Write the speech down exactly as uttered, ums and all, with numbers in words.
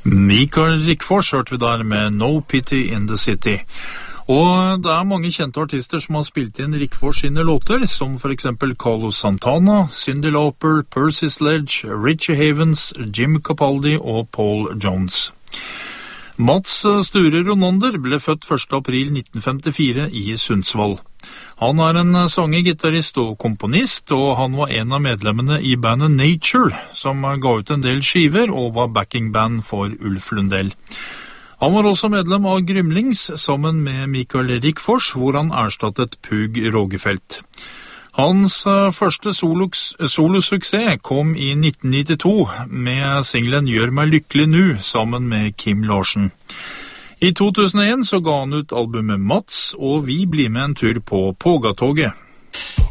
Mikael Rickfors hørte vi der med No Pity in the City. Og det er mange kjente artister som har spilt inn Rickfors sine låter, som for eksempel Carlos Santana, Cyndi Lauper, Percy Sledge, Richie Havens, Jim Capaldi og Paul Jones. Mats Sture Ronander ble født første april nitten femtifire i Sundsvall. Han er en sanger, gitarist og komponist, og han var en av medlemmene i bandet Nature, som ga ut en del skiver og var backingband for Ulf Lundell. Han var også medlem av Grymlings sammen med Mikael Rickfors, hvor han erstattet Pug Rågefelt. Hans første solosuksess kom i nitten nittito med singlen Gjør meg lykkelig nu sammen med Kim Larsen. I to tusen og en så ga han ut albumet Mats, og vi blir med en tur på Pågatoget.